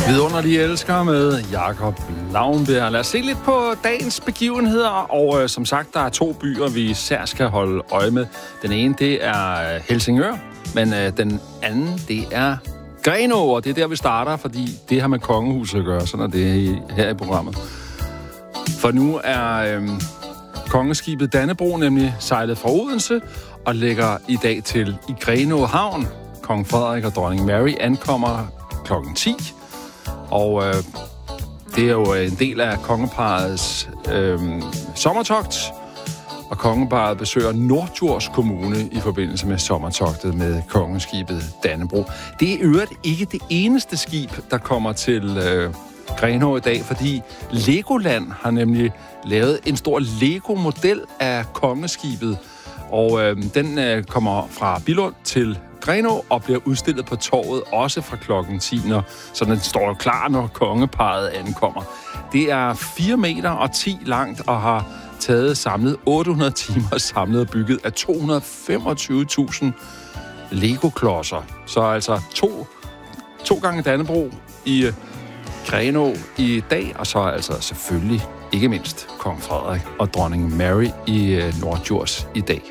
Vidunderlige elskere med Jakob Lauenberg. Lad os se lidt på dagens begivenheder, og som sagt, der er 2 byer, vi især skal holde øje med. Den ene, det er Helsingør, men den anden, det er Grenaa, og det er der, vi starter, fordi det har med kongehuset at gøre, sådan er det her i programmet. For nu er kongeskibet Dannebrog nemlig sejlet fra Odense og lægger i dag til i Grenaa Havn. Kong Frederik og dronning Mary ankommer klokken 10. Og det er jo en del af kongeparrets sommertogt, og kongeparret besøger Norddjurs Kommune i forbindelse med sommertogtet med kongeskibet Dannebrog. Det er i øvrigt ikke det eneste skib, der kommer til Grenaa i dag, fordi Legoland har nemlig lavet en stor Lego-model af kongeskibet, og den kommer fra Billund til Grenaa og bliver udstillet på torvet også fra klokken 10, så den står klar, når kongeparret ankommer. Det er 4 meter og 10 langt og har taget samlet 800 timer samlet og bygget af 225.000 Lego-klodser. Så altså to gange Dannebrog i Grenaa i dag, og så altså selvfølgelig ikke mindst kong Frederik og dronning Mary i Norddjurs i dag.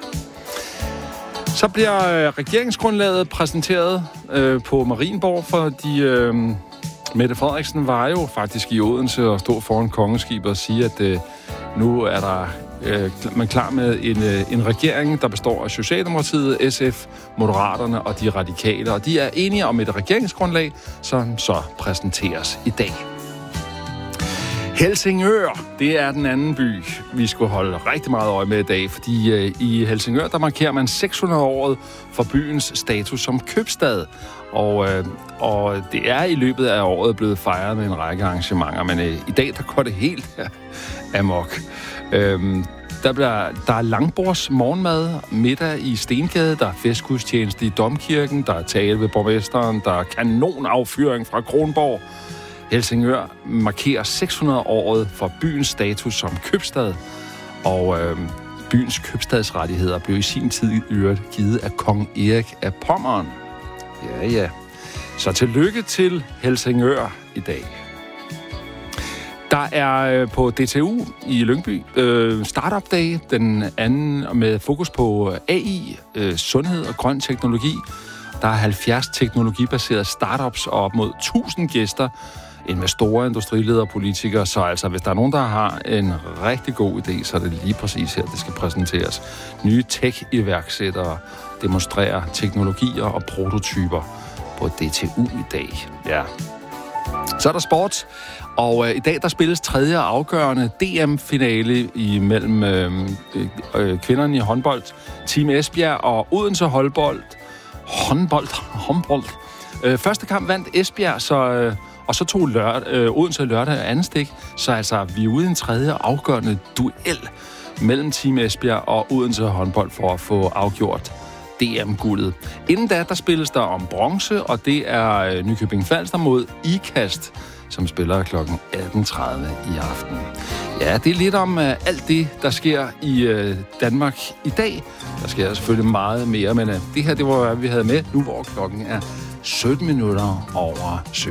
Så bliver regeringsgrundlaget præsenteret på Marienborg, fordi Mette Frederiksen var jo faktisk i Odense og stod foran kongeskibet og sige, at nu er der man klar med en regering, der består af Socialdemokratiet, SF, Moderaterne og de radikale, og de er enige om et regeringsgrundlag, som så præsenteres i dag. Helsingør, det er den anden by, vi skulle holde rigtig meget øje med i dag, fordi i Helsingør, der markerer man 600-året for byens status som købstad. Og det er i løbet af året blevet fejret med en række arrangementer, men i dag, der går det helt amok. Der er langbords morgenmad, middag i Stengade, der er festgudstjeneste i Domkirken, der er tale ved borgmesteren, der er kanonaffyring fra Kronborg. Helsingør markerer 600-året for byens status som købstad, og byens købstadsrettigheder blev i sin tid i øvrigt givet af kong Erik af Pommern. Ja. Så tillykke til Helsingør i dag. Der er på DTU i Lyngby Startup Day, den anden med fokus på AI, sundhed og grøn teknologi. Der er 70 teknologibaserede startups og op mod 1000 gæster, investorer, industriledere og politikere. Så altså, hvis der er nogen, der har en rigtig god idé, så er det lige præcis her, det skal præsenteres. Nye tech-iværksættere demonstrerer teknologier og prototyper på DTU i dag. Ja. Så er der sport, og i dag der spilles tredje afgørende DM-finale mellem kvinderne i håndbold, Team Esbjerg og Odense håndbold. Første kamp vandt Esbjerg, og så tog Odense lørdag anden stik, så altså vi er ude i en tredje afgørende duel mellem Team Esbjerg og Odense håndbold for at få afgjort DM-guldet. Inden da, der spilles der om bronze, og det er Nykøbing Falster mod IKAST, som spiller kl. 18.30 i aften. Ja, det er lidt om alt det, der sker i Danmark i dag. Der sker selvfølgelig meget mere, men det her, det var, hvad vi havde med nu, hvor klokken er 17 minutter over 7.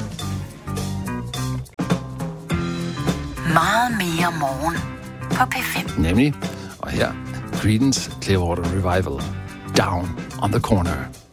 Meget mere morgen på P5. Nemlig, og her, Creedence Clearwater Revival, Down on the Corner.